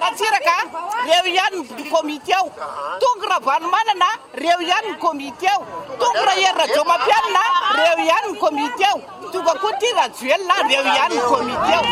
Matsiraka reo ihany komite ao tonga Ravalomanana reo ihany komite ao tonga Rajomapianina reo ihany komite ao tonga koa ty Rajoelina reo ihany komite ao